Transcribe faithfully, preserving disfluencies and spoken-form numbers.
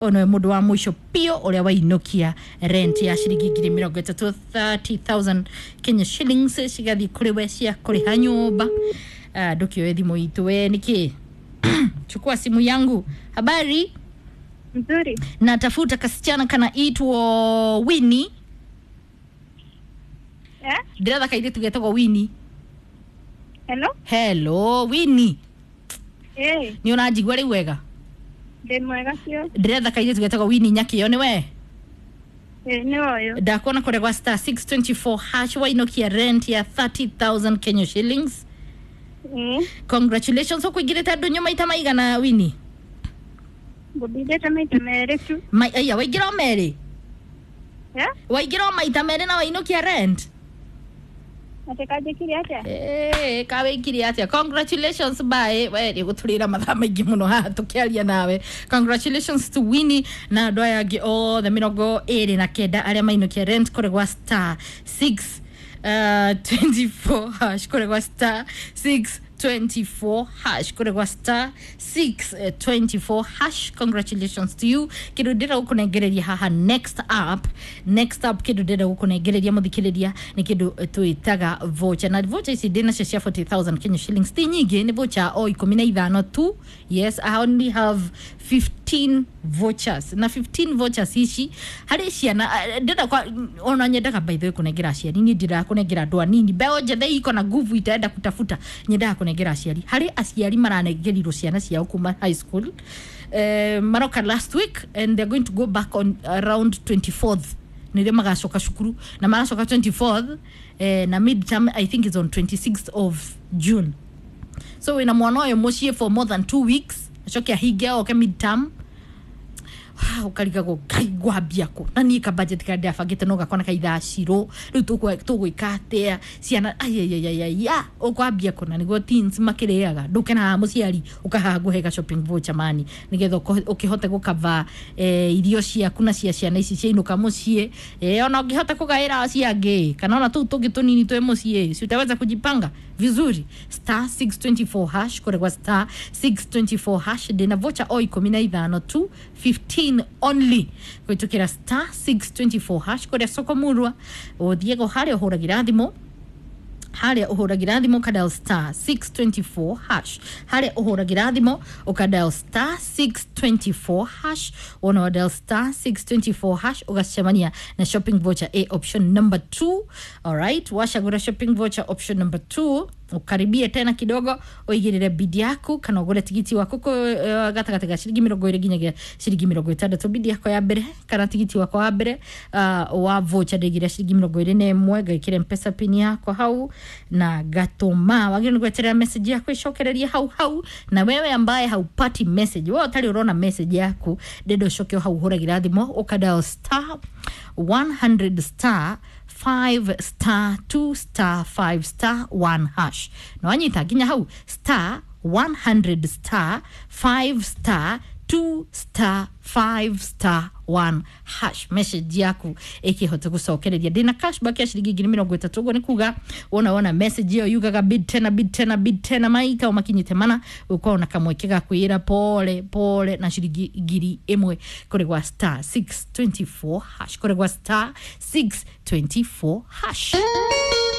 ono mundu wa mwisho pio uria wainokia rent ya shilingi ngiri mirongo itatu thirty thousand Kenya shillings shigathi kuri we cia kuriha nyumba. Uh, dokio thimu itu we niki chukua simu yangu. Habari nzuri, natafuta kasichana kana itwo Winnie. eh Ndira kaide tugetagwo Winnie. hello Hello Winnie. eh Ni unajigwa ri wega? ndemwega cio Ndira kaide tugetagwo Winnie nyakio ni we? eh ni oyo Ndakona kore kwa star six twenty-four hash wainokia rent ya thirty thousand Kenya shillings. eh Congratulations kwa kuigireta ndunyo maita maigana Winnie. ngubideta maita mere tu Mai aya waigira mere. eh Waigira maita mere na wainokia rent. atekaje kiri atia Eh kawe kiri atia. Congratulations bye. We guturira matha maingi muno ha tukiaria nawe. Congratulations to Winnie na ndoa yake all the mirongo iri na kenda aria mainokia rent kore kwa star six twenty-four hash kore kwa star six twenty-four hash kore kwa star six twenty-four hash. Congratulations to you. Kidu ndira ukunegereria haha next up next up kidu ndira ukunegereria muthikiriria ni kidu tuitaga voucher na voucher isi dina cia forty thousand Kenya shillings ti nyingi ni voucher o ikumi na ithano tu. Yes, I only have fifteen vouchers na fifteen vouchers ici hari ciana ndira kwa ona nyendaga by the way kunegera aciari ni ndira kunegera ndwa nini beo njethe iko na nguvu itaenda kutafuta nyendaga kunegera aciari hari aciari maranegerirwo ciana ciao kuma high school uh, maroka last week and they're going to go back on around twenty-fourth nire magacoka shukuru na magacoka twenty-fourth eh, na midterm I think is on twenty-sixth of June. So wina mwana oyo mucie for more than two weeks achokia hige oke midterm ukariga go kaigwa biako na ni ka budget ka ndia fagite no gakona ka ithaciro riu tukwe tugwika atia ciana ayayayaya ukwa biako na nigo teens makireaga ndukena muciari ukahangu hega shopping voucher mani nigetho ukihote gukava eh, irio ciaku na cia ciana ici ciainuka mucie eh, ona ungihota kugaira ciangi kana ona tu tungi tunini twe mucie si utaweza kujipanga vizuri. Star six twenty-four hash kore kwa star six twenty-four hash dina voucher o ikumi na ithano tu fifteen only kwitukira star six twenty-four hash kore soko murwa o Diego hare uhuragira thimo hare uhuragira thimo kadal star six twenty-four hash hare uhuragira thimo ukadal star six twenty-four hash ona wadal star six twenty-four hash ugacemania na shopping voucher a option number two. All right, washagura shopping voucher option number two ukaribie tena kidogo oigirire bidi yako kana ugure tigiti wako uh, gatagata ga shilingi mirongo iri ginyagia shilingi mirongo itandatu bidi yako ya mbere kana tigiti wako wa mbere uh, wa voucher ndegira shilingi mirongo iri na imwe gaikire mpesa pin yako hau na gatoma wagire ngweterera message yako ishokereria hau hau na wewe ambaye haupati message wewe utali urona message yako dedo shokeo hau huragira thimo ukadal star one hundred star five star two star five star one hash no anyita ginya hau star one hundred star five star two star five star one hash message yaku ikihota gucokereria dina cashback ya shilingi ngiri mirongo itatu go ni kuga wona wona message yo yugaga bid tena bid tena bid tena maika umakinyite mana uko na kamwekega kuira pole pole na shilingi ngiri imwe kore kwa star six twenty-four hash kore kwa star six twenty-four hash.